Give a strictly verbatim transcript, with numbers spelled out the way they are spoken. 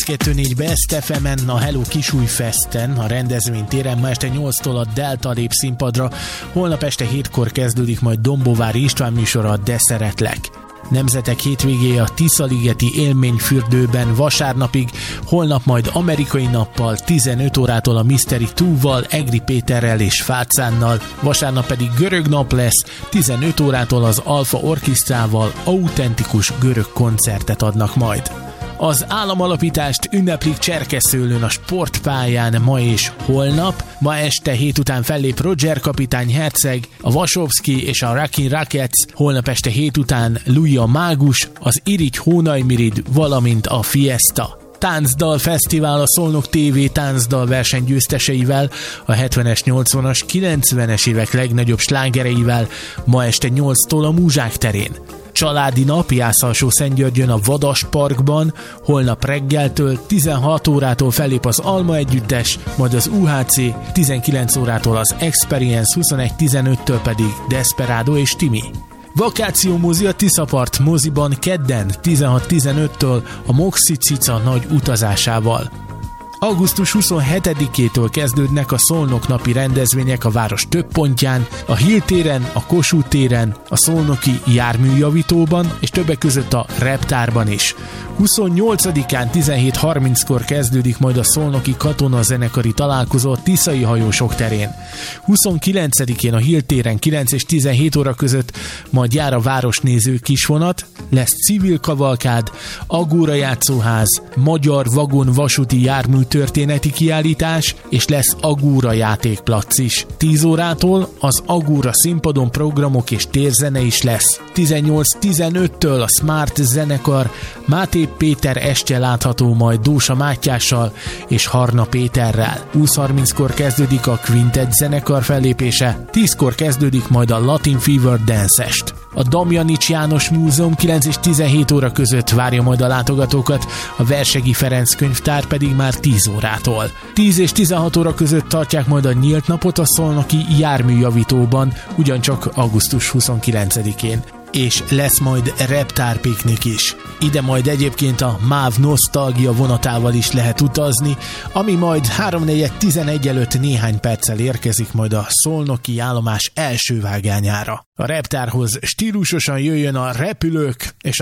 kettő négy Best ef emen, a Hello Kisújfesten, a rendezvénytéren ma este nyolctól a Delta lép színpadra, holnap este hétkor kezdődik majd Dombovári István műsora, a De Szeretlek. Nemzetek hétvégéje a Tiszaligeti élményfürdőben vasárnapig, holnap majd amerikai nappal, tizenöt órától a Mystery kettővel, Egri Péterrel és Fácánnal, vasárnap pedig görög nap lesz, tizenöt órától az Alfa Orkisztrával autentikus görög koncertet adnak majd. Az államalapítást ünneplik Cserkeszőlőn a sportpályán ma és holnap. Ma este hét után fellép Roger kapitány Herceg, a Vasovszki és a Rakin Rackets, holnap este hét után Louis a Mágus, az Irigy Hónajmirid, valamint a Fiesta. Táncdal Fesztivál a Szolnok té vé táncdal verseny győzteseivel, a hetvenes, nyolcvanas, kilencvenes évek legnagyobb slágereivel ma este nyolctól a Múzsák terén. Családi nap Jászalsó-Szentgyörgyön a Vadas Parkban, holnap reggeltől tizenhat órától fellép az Alma együttes, majd az u há cé, tizenkilenc órától az Experience, huszonegy tizenöttől pedig Desperado és Timi. Vakáció mozi a Tiszapart moziban kedden tizenhat tizenöttől a Moxi Cica nagy utazásával. augusztus huszonhetedikétől kezdődnek a Szolnok napi rendezvények a város több pontján, a Hill téren, a Kossuth téren, a szolnoki járműjavítóban és többek között a Reptárban is. huszonnyolcadikán tizenhét harminckor kezdődik majd a szolnoki katonazenekari találkozó a Tiszai hajósok terén. huszonkilencedikén a Hill téren kilenc és tizenhét óra között majd jár a városnéző kisvonat, lesz civil kavalkád, Agóra játszóház, magyar vagon vasúti jármű történeti kiállítás, és lesz Agóra játékplac is. tíz órától az Agóra színpadon programok és térzene is lesz. tizennyolc tizenöttől a Smart zenekar, Máté Péter estje látható majd Dósa Mátyással és Harna Péterrel. húsz harminckor kezdődik a Quintet zenekar fellépése, tízkor kezdődik majd a Latin Fever Dance-est. A Damjanics János Múzeum kilenc és tizenhét óra között várja majd a látogatókat, a Versegi Ferenc könyvtár pedig már tíz órától. tíz és tizenhat óra között tartják majd a nyílt napot a szolnoki járműjavítóban, ugyancsak augusztus huszonkilencedikén. És lesz majd reptárpiknik is. Ide majd egyébként a MÁV Nosztalgia vonatával is lehet utazni, ami majd háromnegyed tizenegy előtt néhány perccel érkezik majd a szolnoki állomás első vágányára. A reptárhoz stílusosan jöjjön a Repülők és a